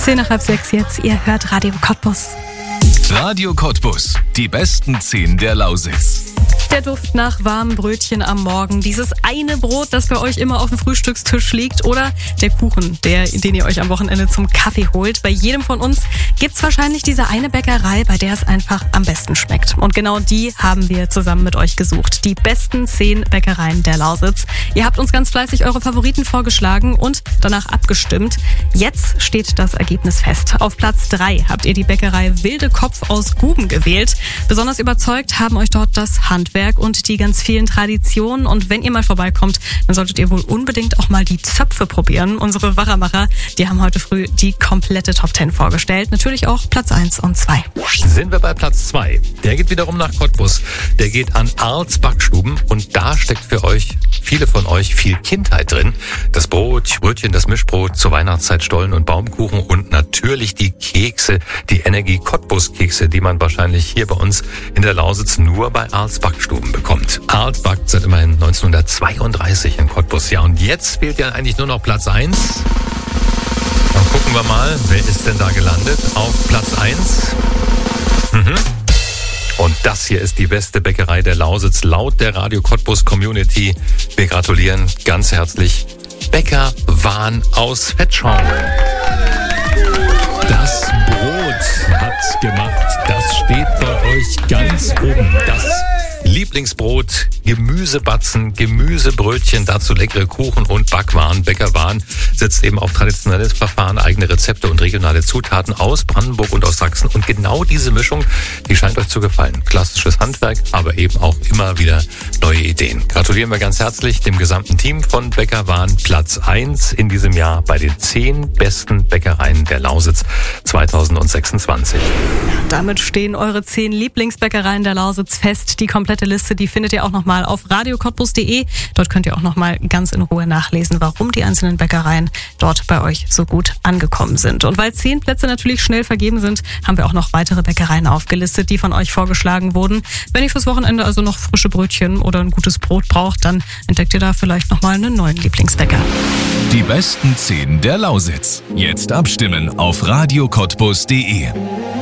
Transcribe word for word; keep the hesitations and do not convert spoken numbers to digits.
Zehn nach halb sechs jetzt, ihr hört Radio Cottbus. Radio Cottbus, die besten zehn der Lausitz. Der Duft nach warmen Brötchen am Morgen, dieses eine Brot, das bei euch immer auf dem Frühstückstisch liegt, oder der Kuchen, der, den ihr euch am Wochenende zum Kaffee holt. Bei jedem von uns gibt's wahrscheinlich diese eine Bäckerei, bei der es einfach am besten schmeckt. Und genau die haben wir zusammen mit euch gesucht. Die besten zehn Bäckereien der Lausitz. Ihr habt uns ganz fleißig eure Favoriten vorgeschlagen und danach abgestimmt. Jetzt steht das Ergebnis fest. Auf Platz drei habt ihr die Bäckerei Wilde Kopf aus Guben gewählt. Besonders überzeugt haben euch dort das Handwerk und die ganz vielen Traditionen. Und wenn ihr mal vorbeikommt, dann solltet ihr wohl unbedingt auch mal die Zöpfe probieren. Unsere Wachermacher, die haben heute früh die komplette Top zehn vorgestellt. Natürlich auch Platz eins und zwei. Sind wir bei Platz zwei. Der geht wiederum nach Cottbus. Der geht an Arls Backstuben und da steckt für euch, viele von euch, viel Kindheit drin. Das Brot, Brötchen, das Mischbrot, zur Weihnachtszeit Stollen und Baumkuchen und natürlich die Kekse, die Energie Cottbus Kekse, die man wahrscheinlich hier bei uns in der Lausitz nur bei Arls Backstuben bekommt. Arls backt seit immerhin neunzehnhundertzweiunddreißig in Cottbus. Ja, und jetzt fehlt ja eigentlich nur noch Platz eins. Dann gucken wir mal, wer ist denn da gelandet auf Platz eins? Mhm. Und das hier ist die beste Bäckerei der Lausitz laut der Radio Cottbus Community. Wir gratulieren ganz herzlich Bäcker Wahn aus Vetschau. Das Brot hat gemacht. Das steht bei euch ganz oben. Das Lieblingsbrot, Gemüsebatzen, Gemüsebrötchen, dazu leckere Kuchen und Backwaren. Bäcker Wahn setzt eben auf traditionelles Verfahren, eigene Rezepte und regionale Zutaten aus Brandenburg und aus Sachsen. Und genau diese Mischung, die scheint euch zu gefallen. Klassisches Handwerk, aber eben auch immer wieder neue Ideen. Gratulieren wir ganz herzlich dem gesamten Team von Bäcker Wahn. Platz eins in diesem Jahr bei den zehn besten Bäckereien der Lausitz zweitausendsechsundzwanzig. Damit stehen eure zehn Lieblingsbäckereien der Lausitz fest. Die komplette Liste, die findet ihr auch nochmal auf radio cottbus punkt de. Dort könnt ihr auch nochmal ganz in Ruhe nachlesen, warum die einzelnen Bäckereien dort bei euch so gut angekommen sind. Und weil zehn Plätze natürlich schnell vergeben sind, haben wir auch noch weitere Bäckereien aufgelistet, die von euch vorgeschlagen wurden. Wenn ihr fürs Wochenende also noch frische Brötchen oder ein gutes Brot braucht, dann entdeckt ihr da vielleicht nochmal einen neuen Lieblingsbäcker. Die besten zehn der Lausitz. Jetzt abstimmen auf radio cottbus punkt de.